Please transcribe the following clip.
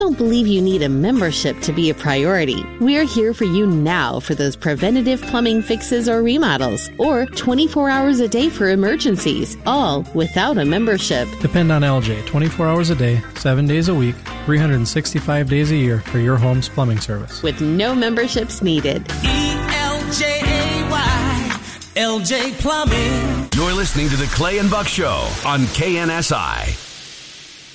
Don't believe you need a membership to be a priority. We're here for you now for those preventative plumbing fixes or remodels, or 24 hours a day for emergencies, all without a membership. Depend on LJ 24 hours a day, 7 days a week, 365 days a year for your home's plumbing service. With no memberships needed. ELJAY, LJ Plumbing. You're listening to the Clay and Buck Show on KNSI.